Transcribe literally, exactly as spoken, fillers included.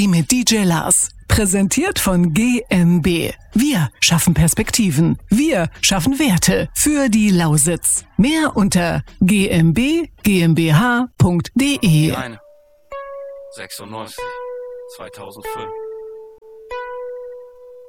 Die mit D J Lars. Präsentiert von G M B. Wir schaffen Perspektiven. Wir schaffen Werte für die Lausitz. Mehr unter g m b g m b h punkt d e. sechsundneunzig, zweitausendfünf.